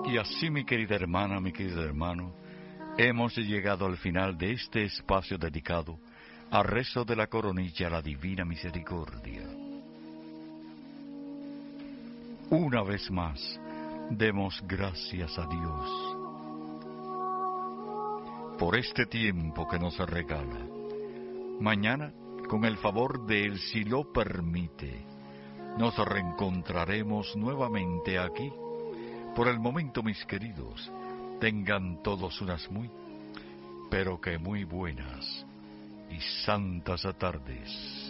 Y así, mi querida hermana, mi querido hermano, hemos llegado al final de este espacio dedicado al rezo de la coronilla a la Divina Misericordia. Una vez más, demos gracias a Dios por este tiempo que nos regala. Mañana, con el favor de Él, si lo permite, nos reencontraremos nuevamente aquí. Por el momento, mis queridos, tengan todos unas muy, pero que muy buenas y santas tardes.